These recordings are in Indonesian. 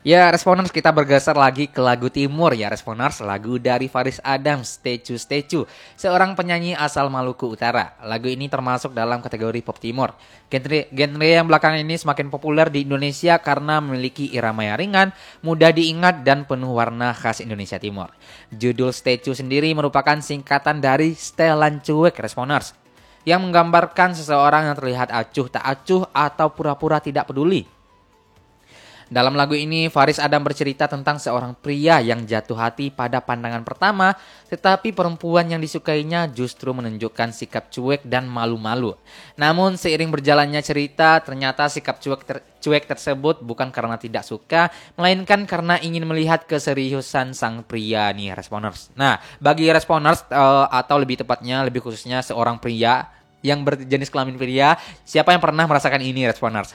Ya, Responers, kita bergeser lagi ke lagu timur ya, Responers. Lagu dari Faris Adam, Statue Statue, seorang penyanyi asal Maluku Utara. Lagu ini termasuk dalam kategori pop timur. Genre yang belakangan ini semakin populer di Indonesia karena memiliki irama yang ringan, mudah diingat, dan penuh warna khas Indonesia Timur. Judul Statue sendiri merupakan singkatan dari Setelan Cuek, Responers, yang menggambarkan seseorang yang terlihat acuh tak acuh atau pura-pura tidak peduli. Dalam lagu ini, Faris Adam bercerita tentang seorang pria yang jatuh hati pada pandangan pertama, tetapi perempuan yang disukainya justru menunjukkan sikap cuek dan malu-malu. Namun, seiring berjalannya cerita, ternyata sikap cuek tersebut bukan karena tidak suka, melainkan karena ingin melihat keseriusan sang pria nih, Responers. Nah, bagi Responers, atau lebih tepatnya, lebih khususnya seorang pria yang berjenis kelamin pria, siapa yang pernah merasakan ini, Responers?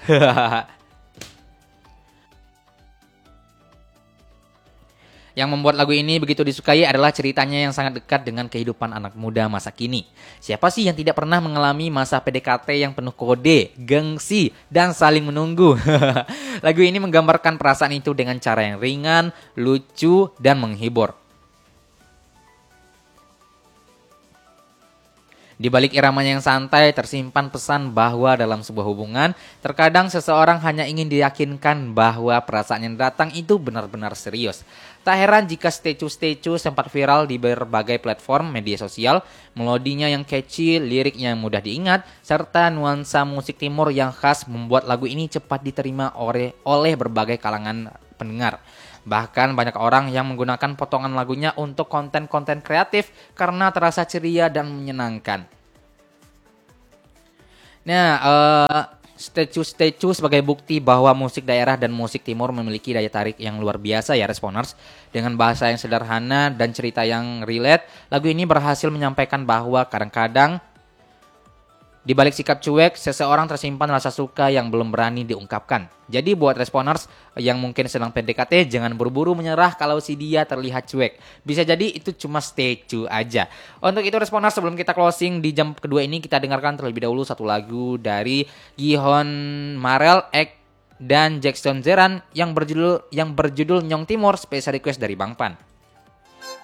Yang membuat lagu ini begitu disukai adalah ceritanya yang sangat dekat dengan kehidupan anak muda masa kini. Siapa sih yang tidak pernah mengalami masa PDKT yang penuh kode, gengsi, dan saling menunggu? Lagu ini menggambarkan perasaan itu dengan cara yang ringan, lucu, dan menghibur. Di balik iramanya yang santai, tersimpan pesan bahwa dalam sebuah hubungan, terkadang seseorang hanya ingin diyakinkan bahwa perasaan yang datang itu benar-benar serius. Tak heran jika statue-statue sempat viral di berbagai platform media sosial, melodinya yang catchy, liriknya yang mudah diingat, serta nuansa musik timur yang khas membuat lagu ini cepat diterima oleh berbagai kalangan pendengar. Bahkan banyak orang yang menggunakan potongan lagunya untuk konten-konten kreatif karena terasa ceria dan menyenangkan. Nah, statue-statue sebagai bukti bahwa musik daerah dan musik timur memiliki daya tarik yang luar biasa ya, Responers. Dengan bahasa yang sederhana dan cerita yang relate, lagu ini berhasil menyampaikan bahwa kadang-kadang di balik sikap cuek, seseorang tersimpan rasa suka yang belum berani diungkapkan. Jadi buat Responers yang mungkin sedang PDKT, jangan buru-buru menyerah kalau si dia terlihat cuek. Bisa jadi itu cuma statue aja. Untuk itu Responers, sebelum kita closing di jam kedua ini, kita dengarkan terlebih dahulu satu lagu dari Gihon Marel Ek dan Jackson Zeran yang berjudul Nyong Timur, special request dari Bang Pan.